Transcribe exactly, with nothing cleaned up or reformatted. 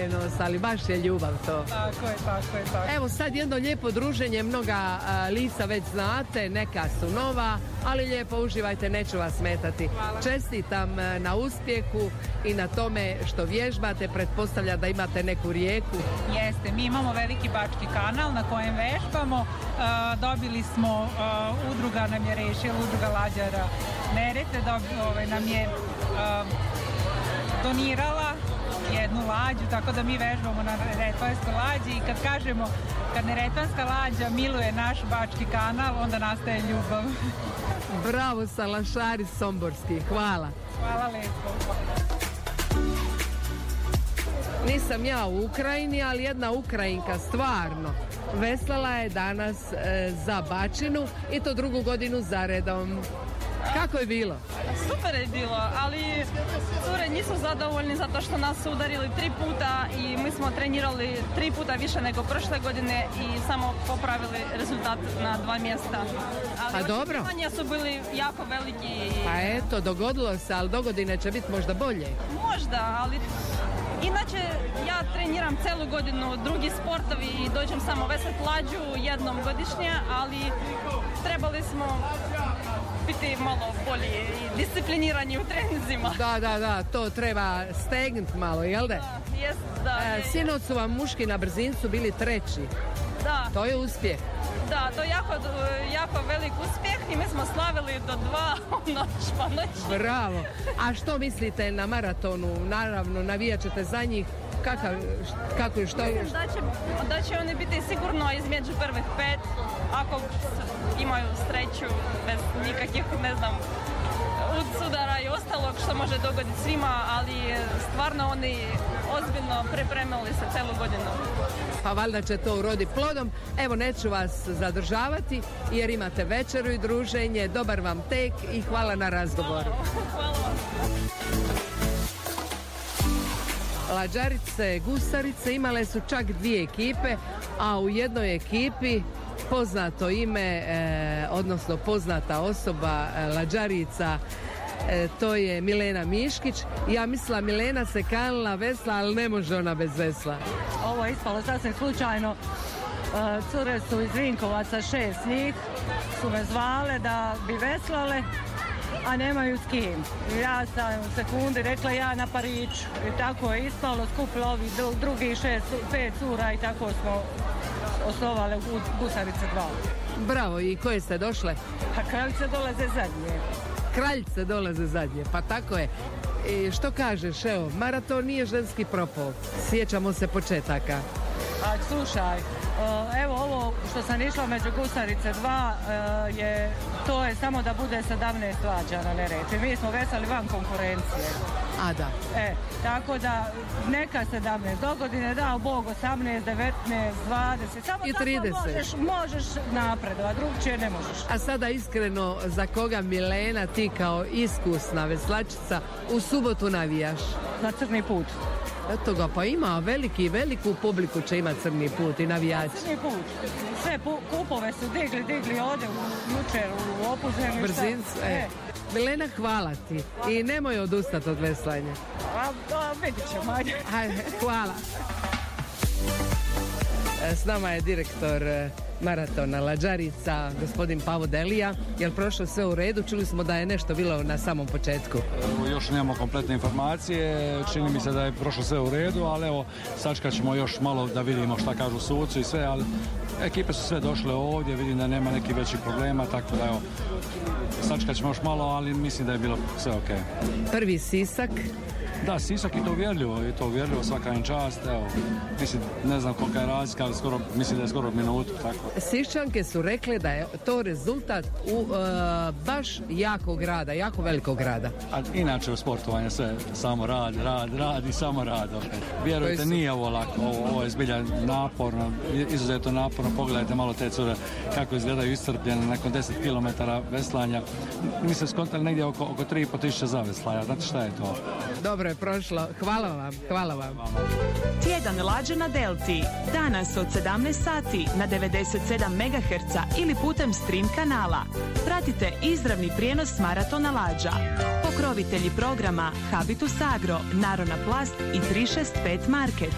slučajnost, ali baš je ljubav to. Tako je, tako je, tako. Evo sad jedno lijepo druženje, mnoga a, lica već znate, neka su nova, ali lijepo uživajte, neću vas smetati. Hvala. Čestitam a, na uspjehu i na tome što vježbate, pretpostavlja da imate neku rijeku. Jeste, mi imamo veliki bački kanal na kojem vežbamo. Uh, dobili smo, uh, udruga nam je rešila, udruga lađara Neretve, dobi, ovaj, nam je uh, donirala jednu lađu, tako da mi vežbamo na neretvanskoj lađi i kad kažemo, kad neretvanska lađa miluje naš bački kanal, onda nastaje ljubav. Bravo, salašari somborski, hvala. Hvala lepo. Nisam ja u Ukrajini, ali jedna Ukrajinka stvarno veslala je danas e, za Bačinu i to drugu godinu za redom. Kako je bilo? Super je bilo, ali cure nisu zadovoljni zato što nas su udarili tri puta i mi smo trenirali tri puta više nego prošle godine i samo popravili rezultat na dva mjesta. Ali A dobro. očekivanja su bili jako veliki. I... Pa eto, dogodilo se, ali dogodine će biti možda bolje. Možda, ali inače ja treniram celu godinu drugi sportovi i dođem samo veslet lađu jednom godišnje, ali trebali smo biti malo bolji i disciplinirani u treninzima. Da, da, da, to treba stegnut malo, jel da? Da, jest, da. E, je. sinoć su vam muški na brzincu bili treći. Da. To je uspjeh. Da, to je jako, jako velik uspjeh i mi smo slavili do dva noć pa noć. Bravo. A što mislite na maratonu? Naravno, navijat ćete za njih. Kakav, kako i što je? Mislim da će, da će oni biti sigurno između prvih pet, ako imaju sreću bez nikakvih, ne znam, sudara i ostalog što može dogoditi svima, ali stvarno oni ozbiljno pripremili se celu godinu. Pa valjda će to uroditi plodom. Evo, neću vas zadržavati jer imate večeru i druženje. Dobar vam tek i hvala na razgovoru. Hvala vam. Lađarice, gusarice imale su čak dvije ekipe, a u jednoj ekipi poznato ime, e, odnosno poznata osoba e, lađarica, e, to je Milena Miškić. Ja mislila Milena se kanila vesla, ali ne može ona bez vesla. Ovo je ispalo sasvim slučajno. E, cure su iz Vinkovaca, šest njih, su me zvale da bi veslale, a nemaju s kim. Ja sam u sekundi rekla ja na Pariću. I tako je ispalo, skupilo ovi dru, drugi šest, pet cura i tako smo osnovali Gusarice dva. Bravo, i koje ste došle? A kraljice dolaze zadnje. Kraljice dolaze zadnje, pa tako je. I što kažeš, evo, maraton nije ženski propol. Sjećamo se početaka. A slušaj, evo ovo što sam išla među Gusarice dva je, to je samo da bude sedamnaest lađa na Neretvi. Mi smo veseli van konkurencije. A da. E, tako da neka sedamnaest do godine, dao Bog osamnaest, devetnaest, dvadeset, samo I tako trideset. možeš, možeš napredovati, drugčije ne možeš. A sada iskreno, za koga Milena, ti kao iskusna veslačica, u subotu navijaš? Na Crni put. Eto ga, pa ima veliki, veliku publiku će imati Crni put i navijači. Crni put. Sve pu, kupove su digli, digli ovdje u, jučer u Opuzenu. Brzincu, e. Milena, hvala ti. I nemoj odustati od veslanja. A, a vidit ćemo, ajde. Ajde, hvala. S nama je direktor maratona Lađarica, gospodin Pavo Delija. Jel prošlo sve u redu? Čuli smo da je nešto bilo na samom početku. Evo, još nemamo kompletne informacije, čini mi se da je prošlo sve u redu, ali evo, sačekat ćemo još malo da vidimo šta kažu suci i sve, ali ekipe su sve došle ovdje, vidim da nema nekih većih problema, tako da evo, sačekat ćemo još malo, ali mislim da je bilo sve ok. Prvi Sisak. Da, Sisak je to uvjerljivo, je to uvjerljivo, svaka im čast, evo, mislim, ne znam kolika je razlika, ali skoro, mislim da je skoro minutu, tako. Siščanke su rekle da je to rezultat u uh, baš jakog grada, jako velikog grada. A inače u sportovanju sve samo rad, rad, rad i samo rad. Okay. Vjerujte, nije ovo lako, ovo, ovo je zbilja naporno, izuzetno naporno, pogledajte malo te cure kako izgledaju iscrpljene nakon deset kilometara veslanja. Mi se skontali negdje oko, oko tri i pol tisuće zaveslaja, znate šta je to? Dobro je prošlo, hvala vam, hvala vam. Tjedan lađe na Delti, danas od sedamnaest sati na devedeset sedam megaherca ili putem stream kanala. Pratite izravni prijenos maratona lađa. Pokrovitelji programa Habitus Agro, Narona Plast i tri šest pet Market.